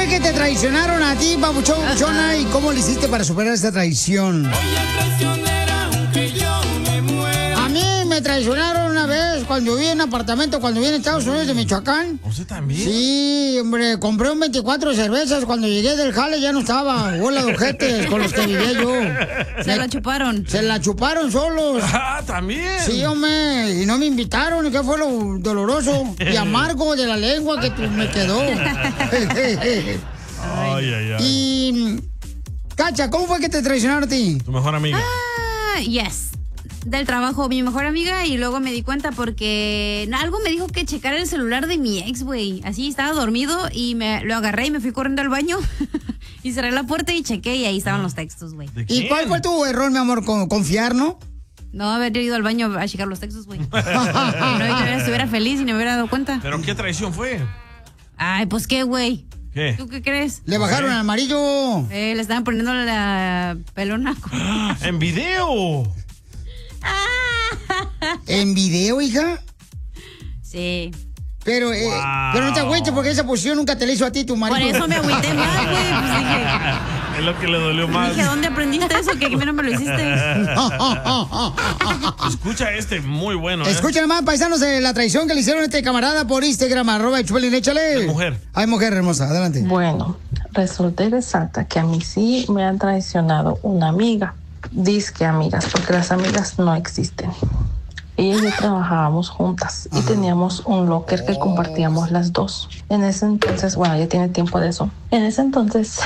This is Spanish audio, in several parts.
fue que te traicionaron a ti, papuchón, chona? ¿Y cómo le hiciste para superar esta traición? A mí me traicionaron una vez cuando viví en apartamento, cuando viví en Estados Unidos de Michoacán. ¿Usted también? Sí, hombre, compré un 24 de cervezas. Cuando llegué del jale ya no estaba. Bola de ojetes con los que vivía yo. Se la chuparon. Se la chuparon solos. Ah, ¿también? Sí, hombre, y no me invitaron. ¿Y qué fue lo doloroso y amargo de la lengua que me quedó? Ay. Y, Cacha, ¿cómo fue que te traicionaron a ti? Tu mejor amiga. Yes. Del trabajo, mi mejor amiga, y luego me di cuenta porque algo me dijo que checara el celular de mi ex, güey. Así estaba dormido y lo agarré y me fui corriendo al baño y cerré la puerta y chequé y ahí estaban los textos, güey. ¿Y cuál fue tu error, mi amor? ¿Confiar, no? No, haber ido al baño a checar los textos, güey. No, yo estuviera feliz y no me hubiera dado cuenta. ¿Pero qué traición fue? Ay, pues qué, güey. ¿Qué? ¿Tú qué crees? Le bajaron al amarillo. Le estaban poniendo la pelona. ¡En video! ¿En video, hija? Sí. Pero no te agüites porque esa posición nunca te la hizo a ti tu marido. Por eso me agüité más, güey. Pues dije... Es lo que le dolió más. Dije, ¿dónde aprendiste eso? Que no me lo hiciste. Escucha muy bueno. Escucha nomás, paisanos, la traición que le hicieron a este camarada por Instagram, @Chupelín, échale. Mujer. Ay, mujer hermosa, adelante. Bueno, resulta y resalta que a mí sí me han traicionado una amiga. Dizque amigas, porque las amigas no existen. Ella y yo trabajábamos juntas y teníamos un locker que compartíamos las dos. En ese entonces, bueno, ya tiene tiempo de eso. En ese entonces,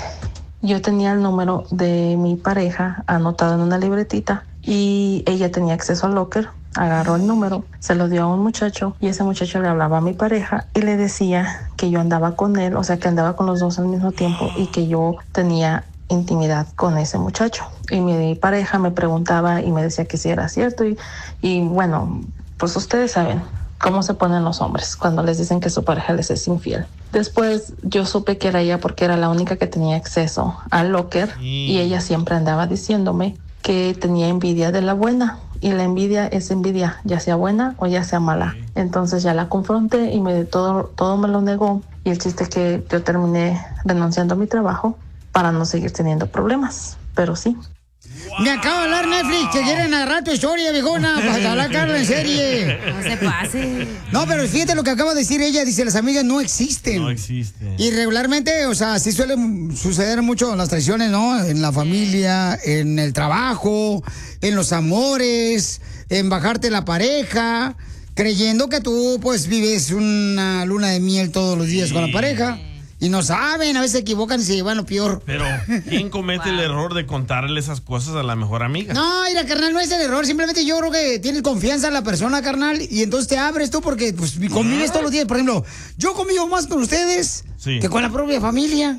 yo tenía el número de mi pareja anotado en una libretita y ella tenía acceso al locker. Agarró el número, se lo dio a un muchacho y ese muchacho le hablaba a mi pareja y le decía que yo andaba con él, o sea, que andaba con los dos al mismo tiempo y que yo tenía intimidad con ese muchacho. Y mi pareja me preguntaba y me decía que sí era cierto y bueno, pues ustedes saben cómo se ponen los hombres cuando les dicen que su pareja les es infiel. Después yo supe que era ella porque era la única que tenía acceso al locker y ella siempre andaba diciéndome que tenía envidia de la buena. Y la envidia es envidia, ya sea buena o ya sea mala. Entonces ya la confronté y todo me lo negó. Y el chiste es que yo terminé renunciando a mi trabajo para no seguir teniendo problemas. Pero sí. Me acaba de hablar Netflix que quieren agarrar tu historia, viejona, para sacarla en serie. No se pase. No, pero fíjate lo que acaba de decir ella. Dice, las amigas no existen. No existen. Y regularmente, o sea, sí suelen suceder mucho las traiciones, ¿no? En la familia, en el trabajo, en los amores, en bajarte la pareja, creyendo que tú, pues, vives una luna de miel todos los días con la pareja. Y no saben, a veces se equivocan y se llevan lo peor. Pero, ¿quién comete el error de contarle esas cosas a la mejor amiga? No, mira, carnal, no es el error. Simplemente yo creo que tienes confianza en la persona, carnal, y entonces te abres tú porque pues convives todos los días. Por ejemplo, yo convivo más con ustedes que con la propia familia.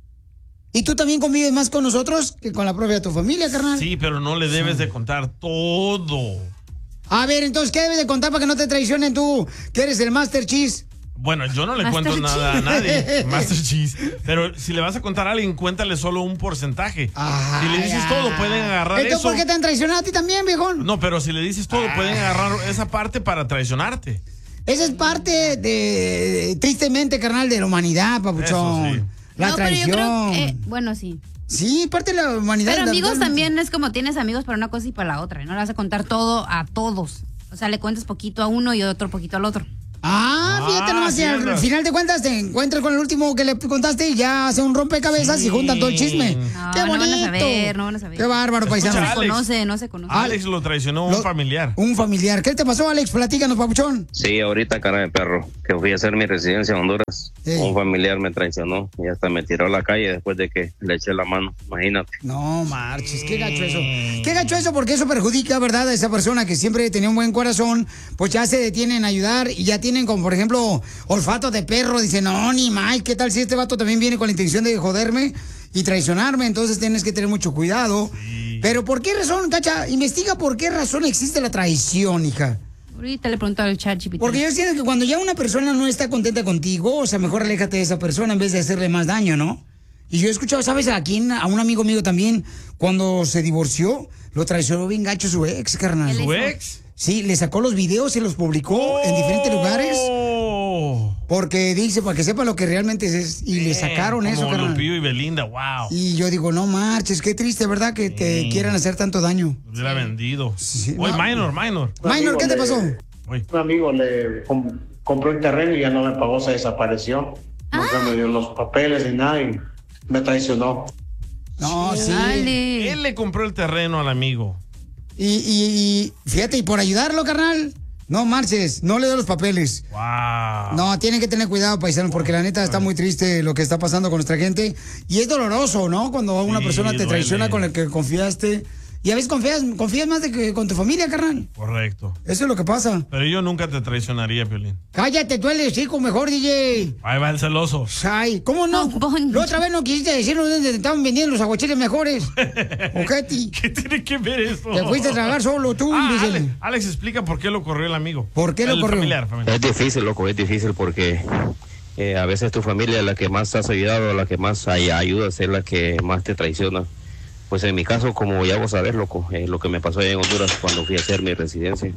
Y tú también convives más con nosotros que con la propia tu familia, carnal. Sí, pero no le debes de contar todo. A ver, entonces, ¿qué debes de contar para que no te traicionen tú, que eres el Master Cheese? Bueno, yo no le cuento nada a nadie, Master Cheese. Pero si le vas a contar a alguien, cuéntale solo un porcentaje. Si le dices todo, pueden agarrar ¿Entonces eso. por qué te han traicionado a ti también, viejón? No, pero si le dices todo, pueden agarrar esa parte para traicionarte. Esa es parte de, tristemente, carnal, de la humanidad, papuchón. Eso sí. La traición. Pero yo creo bueno, sí. Sí, parte de la humanidad. Pero amigos también es como tienes amigos para una cosa y para la otra. No le vas a contar todo a todos. O sea, le cuentas poquito a uno y otro poquito al otro. Fíjate nomás, si al final de cuentas te encuentras con el último que le contaste y ya hace un rompecabezas y juntan todo el chisme. No, ¡Qué bonito! No van a saber. ¡Qué bárbaro, paisano! No se conoce. Alex lo traicionó un familiar. Un familiar. ¿Qué te pasó, Alex? Platícanos, papuchón. Sí, ahorita, cara de perro, que fui a hacer mi residencia en Honduras. Un familiar me traicionó y hasta me tiró a la calle después de que le eché la mano. Imagínate. No marches, qué gacho eso. Qué gacho eso porque eso perjudica, ¿verdad? A esa persona que siempre tenía un buen corazón, pues ya se detienen a ayudar y ya tienen como, por ejemplo, olfato de perro. Dicen, no, ni mal, ¿qué tal si este vato también viene con la intención de joderme y traicionarme? Entonces tienes que tener mucho cuidado. Sí. Pero ¿por qué razón, Cacha? Investiga por qué razón existe la traición, hija. Ahorita le pregunto al ChatGPT. Porque yo siento que cuando ya una persona no está contenta contigo, o sea, mejor aléjate de esa persona en vez de hacerle más daño, ¿no? Y yo he escuchado, ¿sabes a quién? A un amigo mío también, cuando se divorció, lo traicionó bien gacho su ex, carnal. ¿Su ex? Sí, le sacó los videos y los publicó en diferentes lugares. Porque dice, para que sepa lo que realmente es. Y le sacaron eso, como carnal. Lupillo y Belinda, wow. Y yo digo, no marches, qué triste, ¿verdad? Que te quieran hacer tanto daño. Lo hubiera vendido. Sí, Oye, no. Minor. Minor, ¿qué te pasó? Oye. Un amigo le compró el terreno y ya no me pagó, se desapareció. Nunca me dio los papeles ni nada y me traicionó. No, sí. Dale. Él le compró el terreno al amigo. Y fíjate, y por ayudarlo, carnal, no marches, no le dé los papeles. Wow. No, tienen que tener cuidado, paisanos, porque la neta está muy triste lo que está pasando con nuestra gente. Y es doloroso, ¿no? Cuando una persona te traiciona con la que confiaste. Y a veces confías más de que con tu familia, carnal. Correcto. Eso es lo que pasa. Pero yo nunca te traicionaría, Piolín. Cállate, tú eres chico mejor, DJ. Ahí va el celoso. Ay, ¿cómo no? La otra vez no quisiste decirnos dónde te estaban vendiendo los aguachiles mejores. Ojeti. ¿Qué tiene que ver eso? Te fuiste a tragar solo tú, dice. Alex, explica por qué lo corrió el amigo. ¿Por qué lo corrió? Familiar. Es difícil, loco, es difícil porque a veces tu familia es la que más has ayudado, la que más ayudas, es la que más te traiciona. Pues en mi caso, como ya vos sabés, loco, lo que me pasó allá en Honduras cuando fui a hacer mi residencia.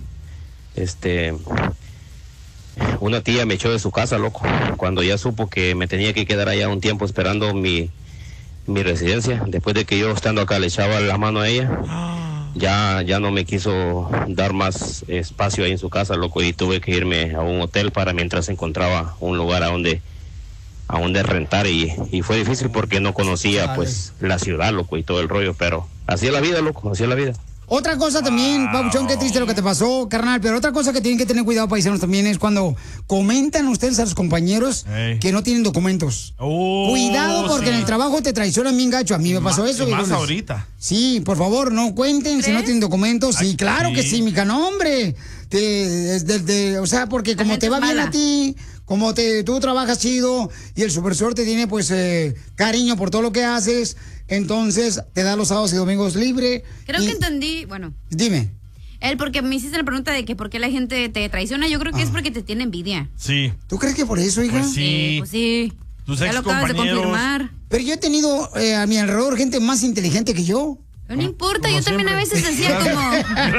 Una tía me echó de su casa, loco, cuando ya supo que me tenía que quedar allá un tiempo esperando mi residencia. Después de que yo estando acá le echaba la mano a ella, ya no me quiso dar más espacio ahí en su casa, loco, y tuve que irme a un hotel para mientras encontraba un lugar a donde rentar y fue difícil porque no conocía pues la ciudad, loco, y todo el rollo, pero así es la vida, loco, así es la vida. Otra cosa también, Pabuchón, qué triste lo que te pasó, carnal, pero otra cosa que tienen que tener cuidado, paisanos, también es cuando comentan ustedes a los compañeros que no tienen documentos. Cuidado porque en el trabajo te traicionan bien gacho. A mí me pasó eso. Más ahorita. Sí, por favor, no cuenten si no tienen documentos. Sí, claro que sí, mija, no, hombre. O sea, porque como te va bien a ti, como tú trabajas chido y el supervisor te tiene pues cariño por todo lo que haces, entonces te da los sábados y domingos libre. Creo que entendí, bueno. Dime. Porque me hiciste la pregunta de que por qué la gente te traiciona, yo creo que es porque te tiene envidia. Sí. ¿Tú crees que por eso, hija? Pues sí. Pues sí. Tus ya lo acabas de confirmar. Pero yo he tenido a mi alrededor gente más inteligente que yo. No importa, yo también a veces decía como...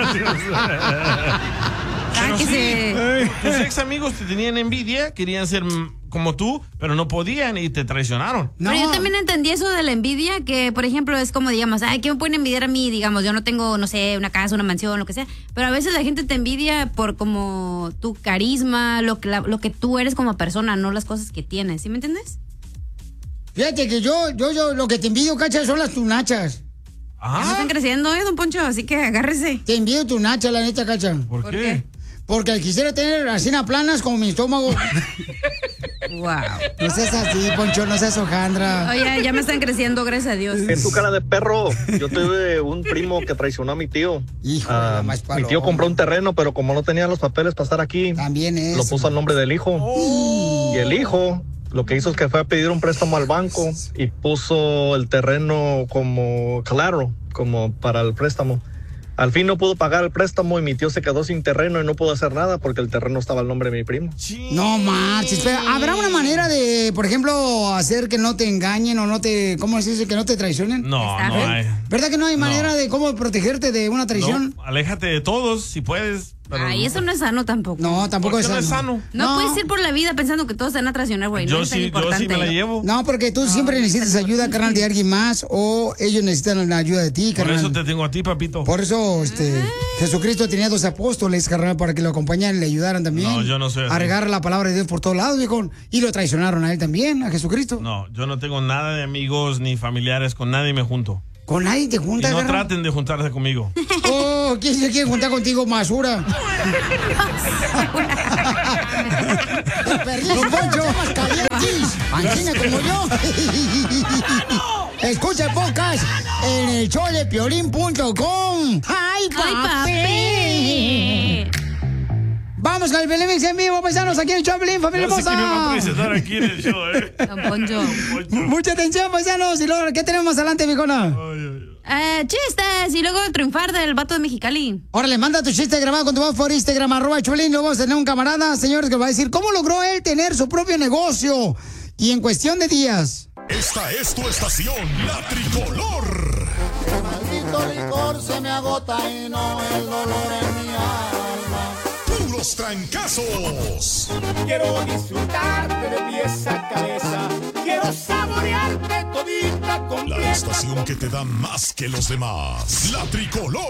Tus ex amigos te tenían envidia, querían ser como tú, pero no podían y te traicionaron. Pero yo también entendí eso de la envidia, que por ejemplo es como, digamos, ay, ¿qué me pueden envidiar a mí? Digamos, yo no tengo, no sé, una casa, una mansión, lo que sea, pero a veces la gente te envidia por como tu carisma, lo que tú eres como persona, no las cosas que tienes, ¿sí me entiendes? Fíjate que yo lo que te envidio, cacha, son las tunachas. Ya están creciendo, don Poncho, así que agárrese. Te envidio tu nacha, la neta, cacha. ¿Por qué? Porque quisiera tener así planas como mi estómago. Wow. No seas así, Poncho, no seas hojandra. Oye, ya me están creciendo, gracias a Dios. En tu cara de perro, yo tuve un primo que traicionó a mi tío. Hijo, mi tío compró un terreno, pero como no tenía los papeles para estar aquí, también es. Lo puso al nombre del hijo. Y el hijo lo que hizo es que fue a pedir un préstamo al banco y puso el terreno como collateral, como para el préstamo. Al fin no pudo pagar el préstamo y mi tío se quedó sin terreno y no pudo hacer nada porque el terreno estaba al nombre de mi primo. No marches, pero ¿habrá una manera de, por ejemplo, hacer que no te engañen o no te, ¿cómo se dice? Que no te traicionen? No hay. ¿Verdad que no hay manera de cómo protegerte de una traición? No, aléjate de todos si puedes. Ay, eso no es sano tampoco. No, tampoco es sano. No puedes ir por la vida pensando que todos te van a traicionar, güey. Yo no sí me la llevo. No, porque tú siempre necesitas ayuda, carnal, de alguien más o ellos necesitan la ayuda de ti, carnal. Por eso te tengo a ti, papito. Por eso, Jesucristo tenía 2 apóstoles, carnal, para que lo acompañaran y le ayudaran también. No, yo no soy así. A regar la palabra de Dios por todos lados, viejo. Y lo traicionaron a él también, a Jesucristo. No, yo no tengo nada de amigos ni familiares, con nadie me junto. ¿Con nadie te juntas, y no traten de juntarse conmigo. Oh, ¿quién se quiere juntar contigo, Masura? Don Poncho, ¡Ancina como yo! Escucha el podcast en el showdepiolín.com. ¡Ay, papi! Vamos con el Pelín en vivo, paisanos, aquí en el show de Pelín, familia hermosa. No sé quién me va a presentar aquí en el show, Don Poncho. Mucha atención, paisanos. Y luego, ¿qué tenemos más adelante, mijona? Chistes y luego triunfar del vato de Mexicali. Órale, manda tu chiste grabado con tu voz por Instagram, @Chulín. Luego vamos a tener un camarada, señores, que va a decir cómo logró él tener su propio negocio. Y en cuestión de días. Esta es tu estación, La Tricolor. El maldito licor se me agota y no el dolor en mi alma. Puro Los Trancazos. Quiero disfrutarte de pies a cabeza. Quiero saborearte todita completa. La estación que te da más que los demás. La Tricolor.